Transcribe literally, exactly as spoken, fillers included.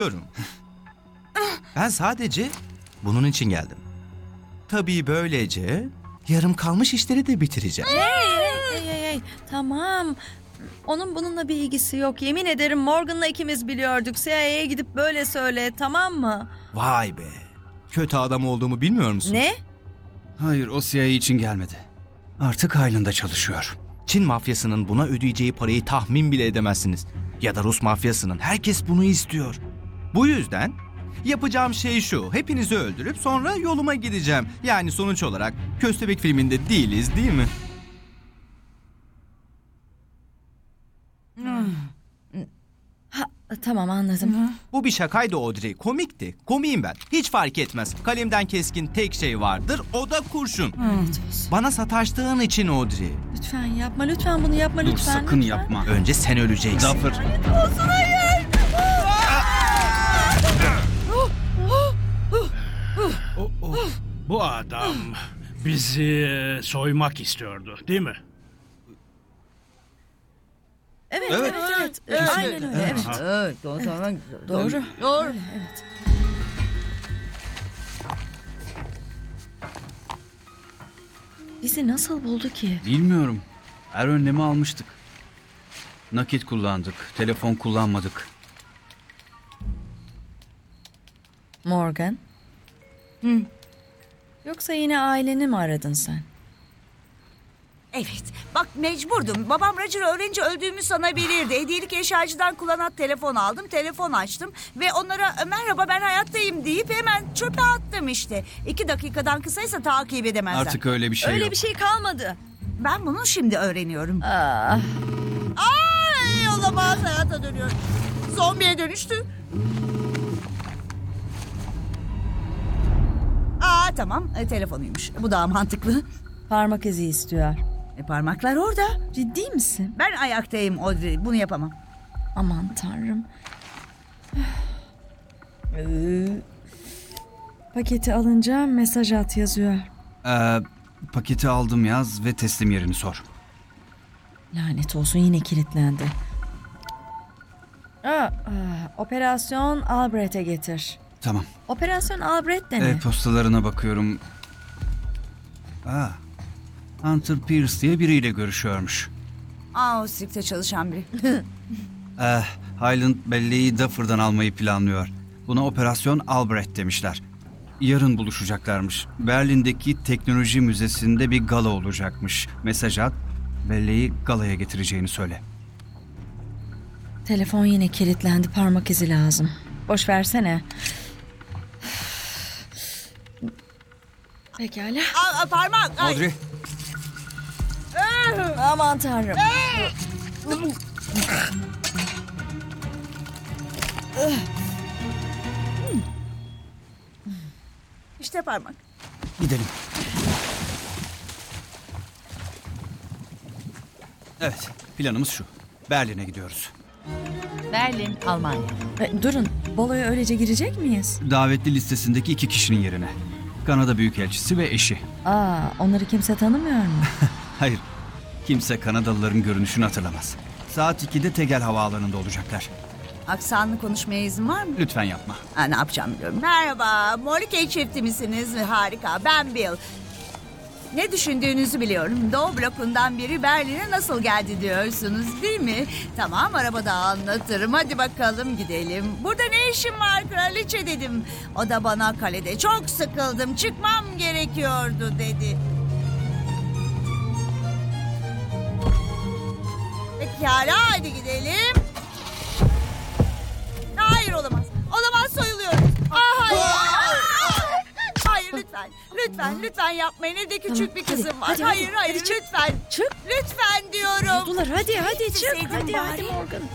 Ben sadece bunun için geldim. Tabii böylece yarım kalmış işleri de bitireceğim. Hey, hey, hey, hey. Tamam. Onun bununla bir ilgisi yok. Yemin ederim Morgan'la ikimiz biliyorduk. C I A'ya gidip böyle söyle, tamam mı? Vay be. Kötü adam olduğumu bilmiyor musun? Ne? Hayır, o C I A için gelmedi. Artık Highland'da çalışıyor. Çin mafyasının buna ödeyeceği parayı tahmin bile edemezsiniz. Ya da Rus mafyasının. Herkes bunu istiyor. Bu yüzden yapacağım şey şu. Hepinizi öldürüp sonra yoluma gideceğim. Yani sonuç olarak Köstebek filminde değiliz, değil mi? Ha, tamam anladım. Bu bir şakaydı Audrey. Komikti. Komiyim ben. Hiç fark etmez. Kalemden keskin tek şey vardır. O da kurşun. Bana sataştığın için Audrey. Lütfen yapma, lütfen bunu yapma, Dur, lütfen. sakın lütfen. yapma. Önce sen öleceksin. Duffer. Olsun hayır. Bu adam bizi soymak istiyordu, değil mi? Evet, Evet. evet, evet. evet. Aynen öyle, evet. Evet, o zaman Doğru. Doğru. Evet. Bizi nasıl buldu ki? Bilmiyorum. Her önlemi almıştık. Nakit kullandık, telefon kullanmadık. Morgan? Hı. Yoksa yine aileni mi aradın sen? Evet. Bak mecburdum. Babam Roger öğrenince öldüğümü sanabilirdi. Hediyelik eşyacıdan kullanat telefon aldım. Telefon açtım. Ve onlara merhaba ben hayattayım deyip hemen çöpe attım işte. İki dakikadan kısaysa takip edemezler. Artık öyle bir şey Öyle yok. bir şey kalmadı. Ben bunu şimdi öğreniyorum. Ah. Ay olamaz, hayata dönüyor. Zombiye dönüştü. Aa tamam, e, telefonuymuş. Bu daha mantıklı. Parmak izi istiyor. E, parmaklar orada. Ciddi misin? Ben ayaktayım Audrey. Bunu yapamam. Aman tanrım. Ee, Paketi alınca mesaj at yazıyor. Ee, paketi aldım yaz ve teslim yerini sor. Lanet olsun yine kilitlendi. Aa, aa, Operasyon Albrecht'e getir. Tamam. Operasyon Albrecht de ne? E-postalarına bakıyorum. Aa, Hunter Pierce diye biriyle görüşüyormuş. Aa o sirkte çalışan biri. Eh, Highland belleği Duffer'dan almayı planlıyor. Buna Operasyon Albrecht demişler. Yarın buluşacaklarmış. Berlin'deki teknoloji müzesinde bir gala olacakmış. Mesaj at, belleği galaya getireceğini söyle. Telefon yine kilitlendi, parmak izi lazım. Boş versene. Pekala. Aa, aa, parmak. Ay. Audrey, Aman tanrım. İşte parmak. gidelim. Evet, planımız şu. Berlin'e gidiyoruz. Berlin, Almanya. E, durun, baloya öylece girecek miyiz? Davetli listesindeki iki kişinin yerine. Kanada Büyükelçisi ve eşi. Aa, onları kimse tanımıyor mu? Hayır, kimse Kanadalıların görünüşünü hatırlamaz. Saat ikide Tegel Havaalanı'nda olacaklar. Aksanlı konuşmaya izin var mı? Lütfen yapma. Ha, ne yapacağım biliyorum. Merhaba, Molikey çifti misiniz? Harika, ben Bill. Ne düşündüğünüzü biliyorum. Doğu blokundan biri Berlin'e nasıl geldi diyorsunuz değil mi? Tamam, arabada anlatırım. Hadi bakalım gidelim. Burada ne işim var kraliçe dedim. O da bana kalede çok sıkıldım, çıkmam gerekiyordu dedi. Pekala, hadi gidelim. Hayır olamaz. Olamaz, soyuluyoruz. Ah, hayır. Hayır lütfen. Lütfen lütfen yapmayın. Evde küçük Tamam, bir hadi, kızım var. hadi, hayır hadi, hayır hadi, çık. lütfen. Çık. Lütfen diyorum. Dular hadi hadi çık. Gitseydin Hadi bari. hadi Morgan.